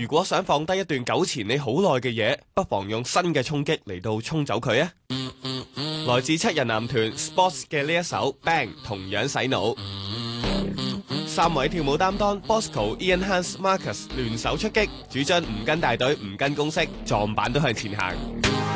如果想放低一段糾纏你好耐嘅嘢，不妨用新嘅衝擊嚟到衝走佢啊！來自七人男團 Sports 嘅呢一首 Bang 同樣洗腦。三位跳舞擔當 Bosco、Ian、Hans、Marcus 聯手出擊，主張唔跟大隊，唔跟公式，撞板都向前行。